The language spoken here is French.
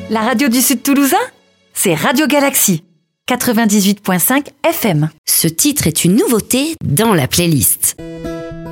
La radio du Sud Toulousain, c'est Radio Galaxy, 98.5 FM. Ce titre est une nouveauté dans la playlist.